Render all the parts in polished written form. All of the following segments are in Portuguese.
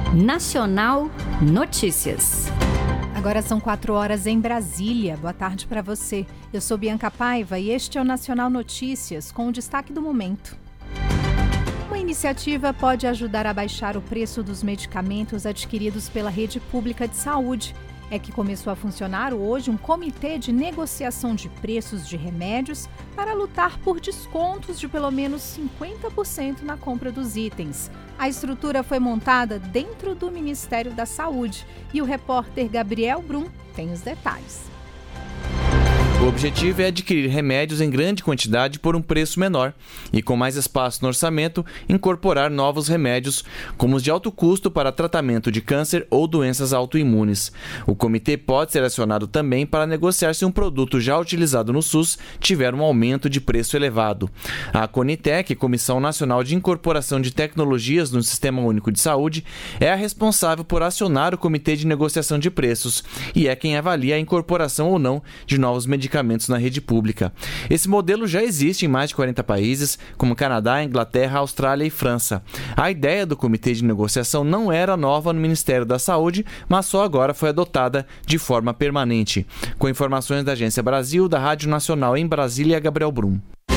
Nacional Notícias. Agora são 4 horas em Brasília. Boa tarde para você. Eu sou Bianca Paiva e este é o Nacional Notícias, com o destaque do momento. Uma iniciativa pode ajudar a baixar o preço dos medicamentos adquiridos pela rede pública de saúde. É que começou a funcionar hoje um comitê de negociação de preços de remédios para lutar por descontos de pelo menos 50% na compra dos itens. A estrutura foi montada dentro do Ministério da Saúde e o repórter Gabriel Brum tem os detalhes. O objetivo é adquirir remédios em grande quantidade por um preço menor e, com mais espaço no orçamento, incorporar novos remédios, como os de alto custo para tratamento de câncer ou doenças autoimunes. O comitê pode ser acionado também para negociar se um produto já utilizado no SUS tiver um aumento de preço elevado. A Conitec, Comissão Nacional de Incorporação de Tecnologias no Sistema Único de Saúde, é a responsável por acionar o Comitê de Negociação de Preços e é quem avalia a incorporação ou não de novos medicamentos na rede pública. Esse modelo já existe em mais de 40 países, como Canadá, Inglaterra, Austrália e França. A ideia do comitê de negociação não era nova no Ministério da Saúde, mas só agora foi adotada de forma permanente. Com informações da Agência Brasil, da Rádio Nacional em Brasília, Gabriel Brum.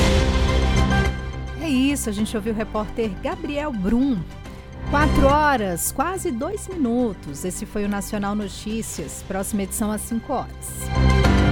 É isso, a gente ouviu o repórter Gabriel Brum. 4 horas, quase 2 minutos. Esse foi o Nacional Notícias. Próxima edição às 5 horas.